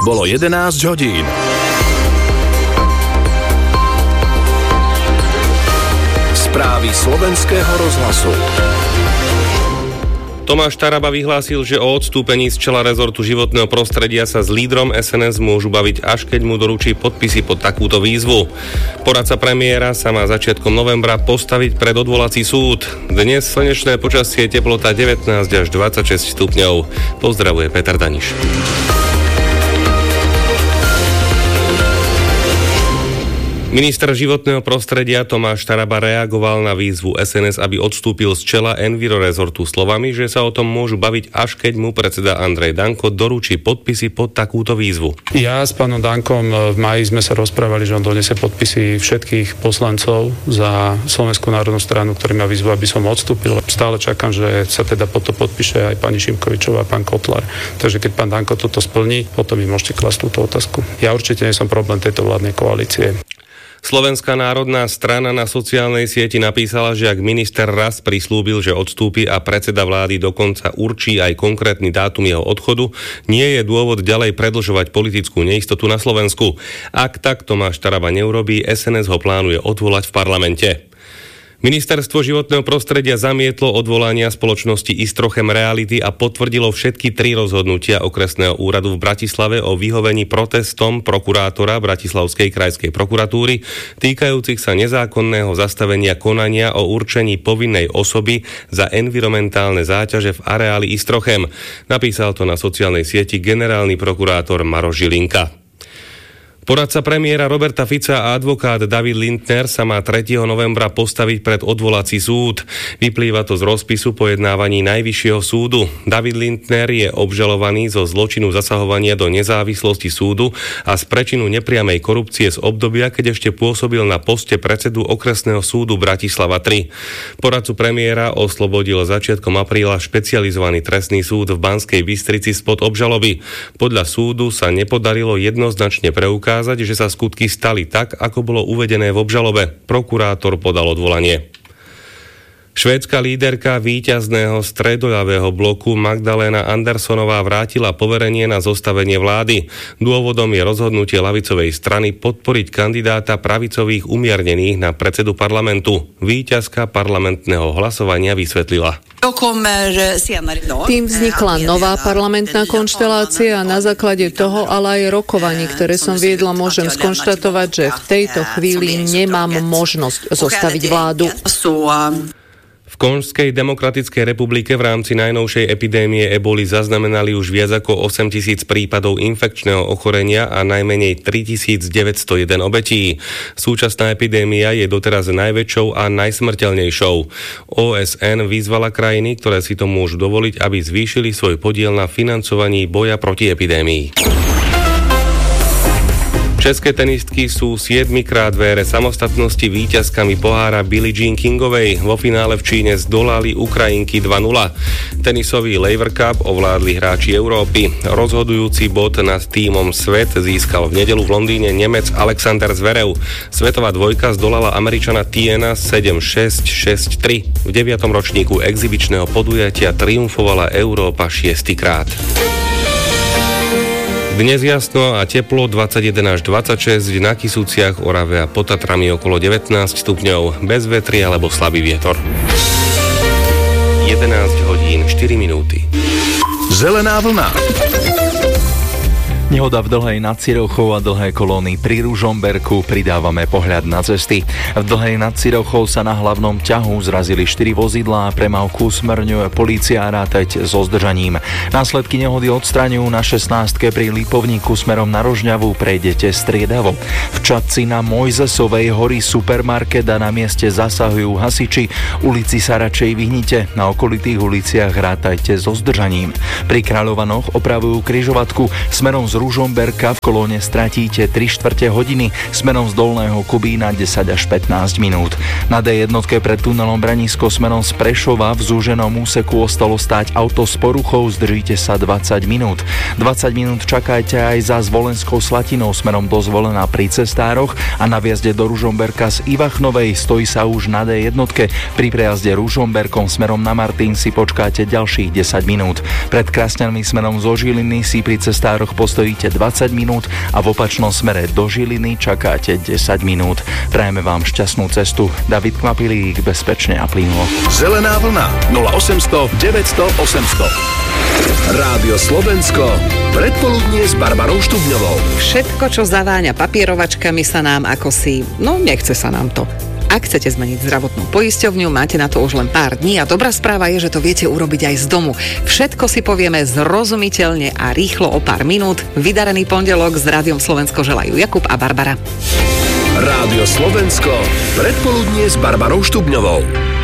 Bolo 11 hodín. Správy Slovenského rozhlasu. Tomáš Taraba vyhlásil, že o odstúpení z čela rezortu životného prostredia sa s lídrom SNS môžu baviť, až keď mu doručí podpisy pod takúto výzvu. Poradca premiéra sa má začiatkom novembra postaviť pred odvolací súd. Dnes slnečné počasie, teplota 19 až 26 stupňov. Pozdravuje Peter Daniš. Minister životného prostredia Tomáš Taraba reagoval na výzvu SNS, aby odstúpil z čela Enviro rezortu slovami, že sa o tom môžu baviť, až keď mu predseda Andrej Danko doručí podpisy pod takúto výzvu. Ja s pánom Dankom v máji sme sa rozprávali, že on donesie podpisy všetkých poslancov za Slovenskú národnú stranu, ktorý ma výzvu, aby som odstúpil. Stále čakám, že sa teda pod to podpíše aj pani Šimkovičová a pán Kotlár. Takže keď pán Danko toto splní, potom mi môžete klasť túto otázku. Ja určite nie som problém tejto vládnej koalície. Slovenská národná strana na sociálnej sieti napísala, že ak minister raz prislúbil, že odstúpi a predseda vlády dokonca určí aj konkrétny dátum jeho odchodu, nie je dôvod ďalej predĺžovať politickú neistotu na Slovensku. Ak tak Tomáš Taraba neurobí, SNS ho plánuje odvolať v parlamente. Ministerstvo životného prostredia zamietlo odvolania spoločnosti Istrochem Reality a potvrdilo všetky 3 rozhodnutia okresného úradu v Bratislave o vyhovení protestom prokurátora Bratislavskej krajskej prokuratúry týkajúcich sa nezákonného zastavenia konania o určení povinnej osoby za environmentálne záťaže v areáli Istrochem. Napísal to na sociálnej sieti generálny prokurátor Maroš Žilinka. Poradca premiéra Roberta Fica a advokát David Lindner sa má 3. novembra postaviť pred odvolací súd. Vyplýva to z rozpisu pojednávaní Najvyššieho súdu. David Lindner je obžalovaný zo zločinu zasahovania do nezávislosti súdu a z prečinu nepriamej korupcie z obdobia, keď ešte pôsobil na poste predsedu okresného súdu Bratislava 3. Poradcu premiéra oslobodil začiatkom apríla špecializovaný trestný súd v Banskej Bystrici spod obžaloby. Podľa súdu sa nepodarilo jednoznačne preukázať, že sa skutky stali tak, ako bolo uvedené v obžalobe. Prokurátor podal odvolanie. Švédska líderka víťazného stredoľavého bloku Magdalena Anderssonová vrátila poverenie na zostavenie vlády. Dôvodom je rozhodnutie ľavicovej strany podporiť kandidáta pravicových umiernených na predsedu parlamentu. Víťazka parlamentného hlasovania vysvetlila. Tým vznikla nová parlamentná konštelácia a na základe toho, ale aj rokovaní, ktoré som viedla, môžem skonštatovať, že v tejto chvíli nemám možnosť zostaviť vládu. V Konžskej demokratickej republike v rámci najnovšej epidémie eboli zaznamenali už viac ako 8 000 prípadov infekčného ochorenia a najmenej 3901 obetí. Súčasná epidémia je doteraz najväčšou a najsmrteľnejšou. OSN vyzvala krajiny, ktoré si to môžu dovoliť, aby zvýšili svoj podiel na financovaní boja proti epidémii. České tenistky sú 7-krát v ére samostatnosti víťazkami pohára Billie Jean Kingovej. Vo finále v Číne zdolali Ukrajinky 2-0. Tenisový Laver Cup ovládli hráči Európy. Rozhodujúci bod nad tímom Svet získal v nedeľu v Londýne Nemec Alexander Zverev. Svetová dvojka zdolala Američana Tiena 7-6, 6-3. V 9. ročníku exibičného podujatia triumfovala Európa 6-krát. Dnes jasno a teplo 21 až 26, na Kisúciach, Orave a pod Tatrami okolo 19 stupňov, bez vetry alebo slabý vietor. 11 hodín 4 minúty. Zelená vlna. Nehoda v Dlhej nad Cirochou a Dlhé kolóny pri Ružomberku, pridávame pohľad na cesty. V Dlhej nad Cirochou sa na hlavnom ťahu zrazili 4 vozidlá a premávku usmerňuje polícia a rátať so zdržaním. Následky nehody odstraňujú na 16 pri Lipovníku smerom na Rožňavu, prejdete striedavo. V Čadci na Mojzesovej horí supermarket a na mieste zasahujú hasiči. Ulici sa radšej vyhnite, na okolitých uliciach rátajte so zdržaním. Pri Kráľovanoch opravujú križovatku, smerom z Ružomberka v kolóne stratíte 3/4 hodiny, smerom z Dolného Kubína 10 až 15 minút. Na D1 pred tunelom Branisko smerom z Prešova v zúženom úseku ostalo stáť auto s poruchou, zdržíte sa 20 minút. 20 minút čakajte aj za Zvolenskou Slatinou smerom do Zvolena pri cestároch a na vjazde do Ružomberka z Ivachnovej stojí sa už na D1. Pri prejazde Ružomberkom smerom na Martin si počkáte ďalších 10 minút. Pred Krasňanmi smerom zo Žiliny si pri cestároch postojí stojíte 20 minút a v opačnom smere do Žiliny čakáte 10 minút. Prajeme vám šťastnú cestu. David Kvapilík, bezpečne a plynulo. Zelená vlna 0800 900 800. Rádio Slovensko, predpoludnie s Barbarou Štubňovou. Všetko, čo zaváňa papierovačkami, sa nám akosi, nechce sa nám to. Ak chcete zmeniť zdravotnú poisťovňu, máte na to už len pár dní a dobrá správa je, že to viete urobiť aj z domu. Všetko si povieme zrozumiteľne a rýchlo o pár minút. Vydarený pondelok s Rádiom Slovensko želajú Jakub a Barbara. Rádio Slovensko, predpoludnie s Barbarou Štubňovou.